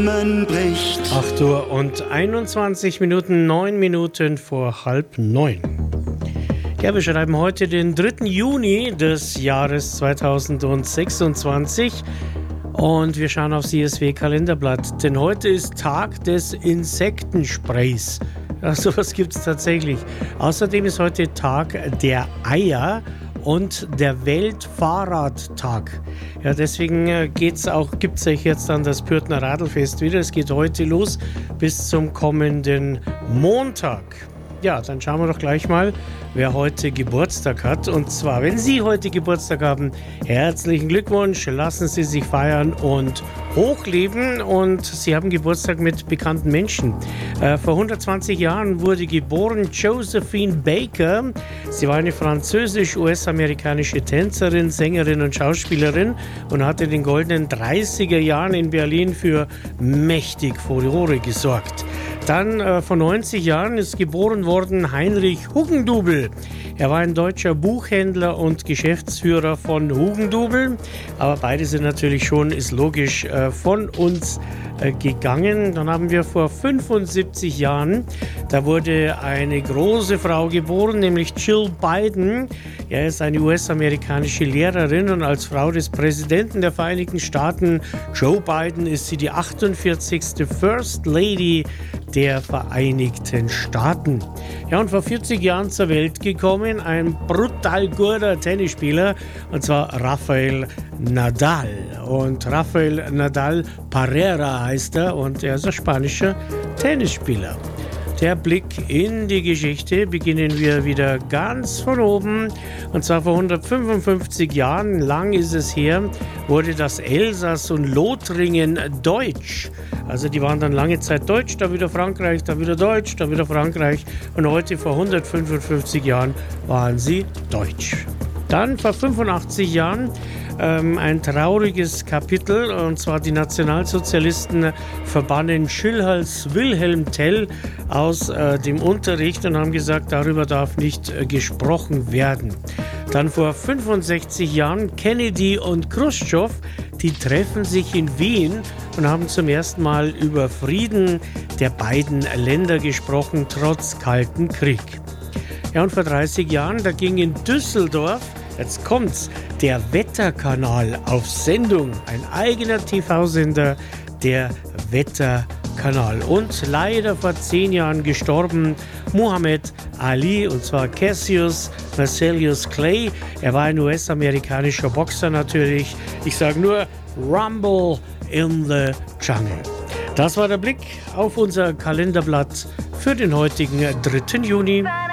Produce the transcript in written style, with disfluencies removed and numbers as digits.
Bricht. 8 Uhr und 21 Minuten, 9 Minuten vor halb 9. Ja, wir schreiben heute den 3. Juni des Jahres 2026 und wir schauen aufs ISW-Kalenderblatt, denn heute ist Tag des Insektensprays. Ja, sowas gibt es tatsächlich. Außerdem ist heute Tag der Eier und der Weltfahrradtag. Ja, deswegen gibt's euch jetzt dann das Pürtner Radlfest wieder. Es geht heute los bis zum kommenden Montag. Ja, dann schauen wir doch gleich mal, wer heute Geburtstag hat. Und zwar, wenn Sie heute Geburtstag haben, herzlichen Glückwunsch, lassen Sie sich feiern und hochleben. Und Sie haben Geburtstag mit bekannten Menschen. Vor 120 Jahren wurde geboren Josephine Baker. Sie war eine französisch-US-amerikanische Tänzerin, Sängerin und Schauspielerin und hatte in den goldenen 30er Jahren in Berlin für mächtig Furore gesorgt. Dann vor 90 Jahren ist geboren worden Heinrich Hugendubel. Er war ein deutscher Buchhändler und Geschäftsführer von Hugendubel. Aber beide sind natürlich schon, ist logisch, von uns gegangen. Dann haben wir vor 75 Jahren, da wurde eine große Frau geboren, nämlich Jill Biden. Er ist eine US-amerikanische Lehrerin und als Frau des Präsidenten der Vereinigten Staaten, Joe Biden, ist sie die 48. First Lady der Vereinigten Staaten. Ja, und vor 40 Jahren zur Welt gekommen, ein brutal guter Tennisspieler, und zwar Rafael Nadal. Und Rafael Nadal Parera heißt er und er ist ein spanischer Tennisspieler. Der Blick in die Geschichte beginnen wir wieder ganz von oben. Und zwar vor 155 Jahren, lang ist es her, wurde das Elsass und Lothringen deutsch. Also die waren dann lange Zeit deutsch, dann wieder Frankreich, dann wieder deutsch, dann wieder Frankreich. Und heute vor 155 Jahren waren sie deutsch. Dann vor 85 Jahren ein trauriges Kapitel, und zwar die Nationalsozialisten verbannen Schulhals Wilhelm Tell aus dem Unterricht und haben gesagt, darüber darf nicht gesprochen werden. Dann vor 65 Jahren Kennedy und Khrushchev, die treffen sich in Wien und haben zum ersten Mal über Frieden der beiden Länder gesprochen, trotz Kalten Krieg. Ja, und vor 30 Jahren, da ging in Düsseldorf, jetzt kommt's, der Wetterkanal auf Sendung, ein eigener TV-Sender, der Wetterkanal. Und leider vor 10 Jahren gestorben Muhammad Ali, und zwar Cassius Marcellus Clay. Er war ein US-amerikanischer Boxer natürlich. Ich sage nur Rumble in the Jungle. Das war der Blick auf unser Kalenderblatt für den heutigen 3. Juni.